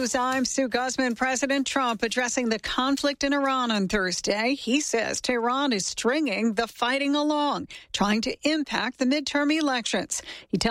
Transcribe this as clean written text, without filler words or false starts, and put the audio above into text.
News, I'm Sue Guzman. President Trump addressing the conflict in Iran on Thursday. He says Tehran is stringing the fighting along, trying to impact the midterm elections. He tells